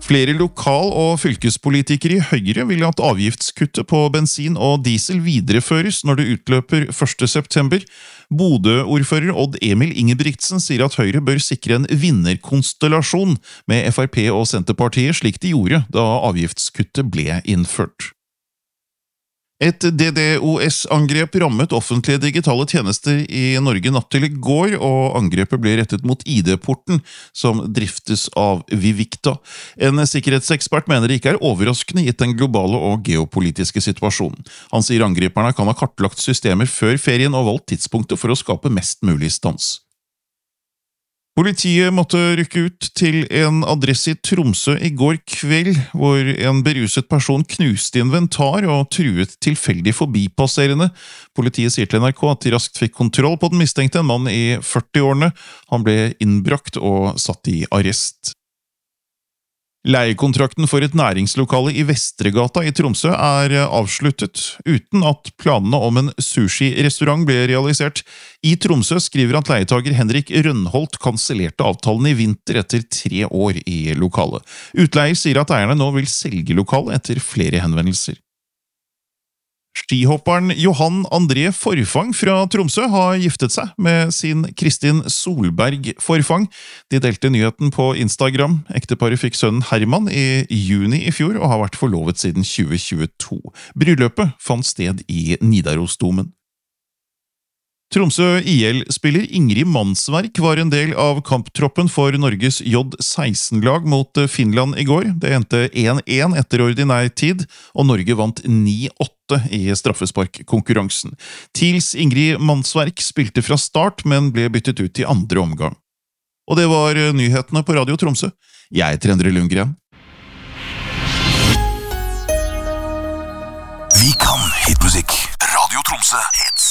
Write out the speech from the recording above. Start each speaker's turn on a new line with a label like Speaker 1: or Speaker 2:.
Speaker 1: Flere lokal- og fylkespolitikere i Høyre vil at avgiftskuttet på bensin og diesel videreføres når det utløper 1. september. Bodø-ordfører Odd Emil Ingebrigtsen sier at Høyre bør sikre en vinnerkonstellasjon med FrP og Senterpartiet slik de gjorde da avgiftskuttet ble innført. Et DDoS-angrep rammet offentlige digitale tjenester i Norge natt til i går, og angrepet ble rettet mot ID-porten, som driftes av Vivicta. En sikkerhetsekspert mener det ikke er overraskende gitt den globale og geopolitiske situasjonen. Han sier angriperne kan ha kartlagt systemer før ferien og valgt tidspunktet for å skape mest mulig stans. Politiet måtte rykke ut til en adresse i Tromsø i går kveld, hvor en beruset person knuste inventar og truet tilfeldig forbipasserende. Politiet sier til NRK at de raskt fikk kontroll på den mistenkte, en mann i 40-årene. Han ble innbrakt og satt i arrest. Leiekontrakten for et næringslokale i Vestregata i Tromsø er avsluttet, uten at planene om en sushi-restaurant ble realisert. I Tromsø skriver at leietager Henrik Rønholt kansellerte avtalen i vinter etter 3 år i lokalet. Utleier sier at eierne nå vil selge lokalet etter flere henvendelser. Skihopperen Johan André Forfang fra Tromsø har giftet seg med sin Kristin Solberg Forfang. De delte nyheten på Instagram. Ekteparet fikk sønnen Herman i juni i fjor og har vært forlovet siden 2022. Bryllupet fant sted i Nidarosdomen. Tromsø IL-spiller Ingrid Mannsverk var en del av kamptroppen for Norges J16-lag mot Finland i går. Det endte 1-1 etter ordinær tid, og Norge vant 9-8 i straffesparkkonkurransen. TILs Ingrid Mannsverk spilte fra start, men ble byttet ut i andre omgang. Og det var nyhetene på Radio Tromsø. Jeg heter Endre Lundgren.
Speaker 2: Vi kan hitmusikk. Radio Tromsø hits.